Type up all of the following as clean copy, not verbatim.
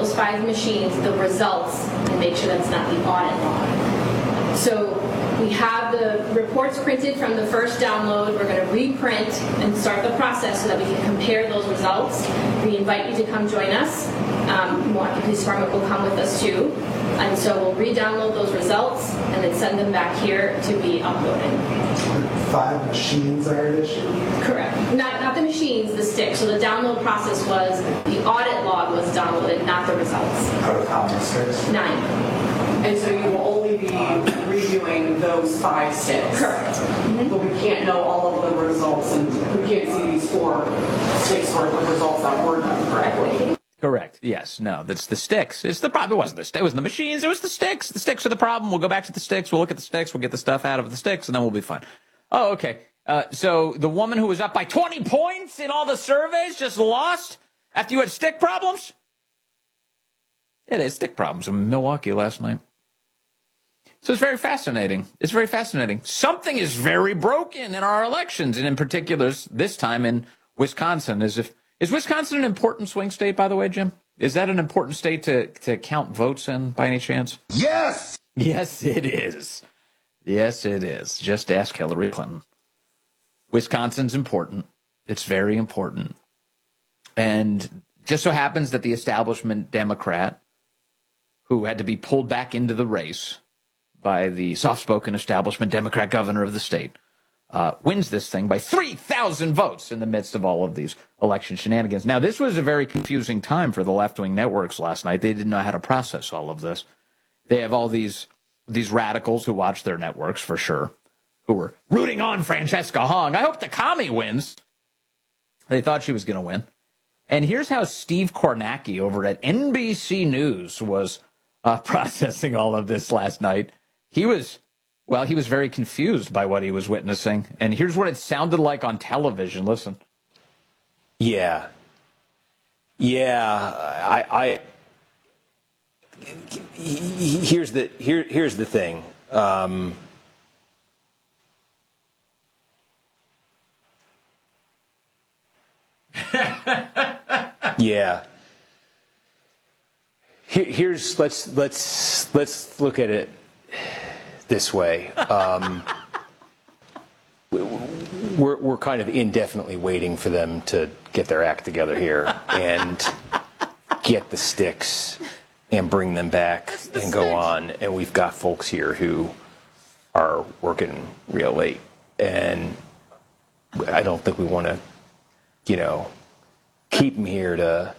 those 5 machines, the results, and make sure that's not the audit log. So we have the reports printed from the first download. We're going to reprint and start the process so that we can compare those results. We invite you to come join us. Milwaukee Police Department will come with us too. And so we'll re-download those results and then send them back here to be uploaded. 5 machines are at issue? Correct. Not the machines, the sticks. So the download process was, the audit log was downloaded, not the results. Out of how many sticks? 9. And so you will only be reviewing those 5 sticks. Correct. Mm-hmm. But we can't know all of the results, and we can't see these 4 sticks worth of results that were done correctly. Correct. Yes. No, that's the sticks. It's the problem. It wasn't the sticks. It wasn't the machines. It was the sticks. The sticks are the problem. We'll go back to the sticks. We'll look at the sticks. We'll get the stuff out of the sticks, and then we'll be fine. Oh, okay. So the woman who was up by 20 points in all the surveys just lost after you had stick problems? Yeah, they had stick problems in Milwaukee last night. So it's very fascinating. It's very fascinating. Something is very broken in our elections, and in particular, this time in Wisconsin. Is Wisconsin an important swing state, by the way, Jim? Is that an important state to count votes in, by any chance? Yes! Yes, it is. Yes, it is. Just ask Hillary Clinton. Wisconsin's important. It's very important. And just so happens that the establishment Democrat, who had to be pulled back into the race by the soft-spoken establishment Democrat governor of the state, wins this thing by 3,000 votes in the midst of all of these election shenanigans. Now, this was a very confusing time for the left-wing networks last night. They didn't know how to process all of this. They have all these radicals who watch their networks, for sure, who were rooting on Francesca Hong. I hope the commie wins. They thought she was going to win. And here's how Steve Kornacki over at NBC News was processing all of this last night. He was very confused by what he was witnessing. And here's what it sounded like on television. Listen. Yeah. Here's the thing. Yeah. Let's look at it this way. We're kind of indefinitely waiting for them to get their act together here and get the sticks and bring them back and go on. And we've got folks here who are working real late. And I don't think we want to, keep them here to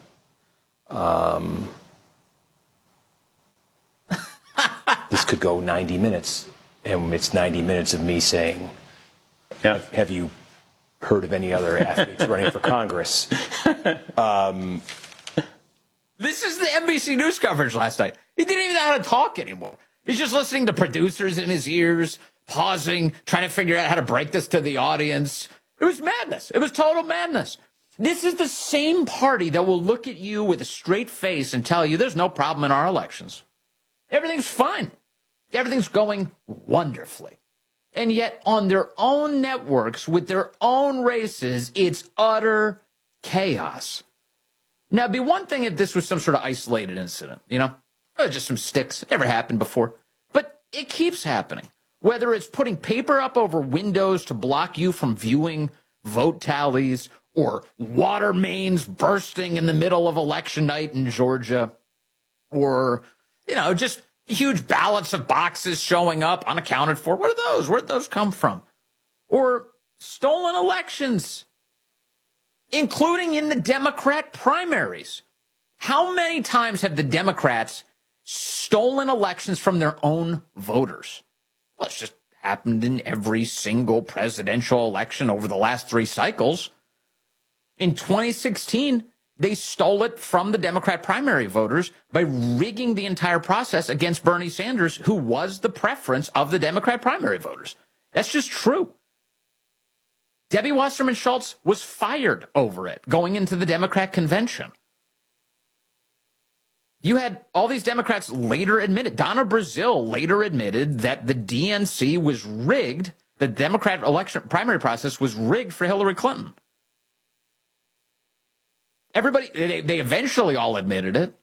this could go 90 minutes. And it's 90 minutes of me saying, have you heard of any other athletes running for Congress? This is the NBC News coverage last night. He didn't even know how to talk anymore. He's just listening to producers in his ears, pausing, trying to figure out how to break this to the audience. It was madness. It was total madness. This is the same party that will look at you with a straight face and tell you there's no problem in our elections. Everything's fine. Everything's going wonderfully. And yet on their own networks, with their own races, it's utter chaos. Now, it'd be one thing if this was some sort of isolated incident, just some sticks. It never happened before. But it keeps happening. Whether it's putting paper up over windows to block you from viewing vote tallies, or water mains bursting in the middle of election night in Georgia, or, just huge ballots of boxes showing up unaccounted for. What are those? Where'd those come from? Or stolen elections, including in the Democrat primaries. How many times have the Democrats stolen elections from their own voters? Well, it's just happened in every single presidential election over the last 3 cycles. In 2016, they stole it from the Democrat primary voters by rigging the entire process against Bernie Sanders, who was the preference of the Democrat primary voters. That's just true. Debbie Wasserman Schultz was fired over it going into the Democrat convention. You had all these Democrats later admitted, Donna Brazile later admitted that the DNC was rigged, the Democrat election primary process was rigged for Hillary Clinton. Everybody, they eventually all admitted it.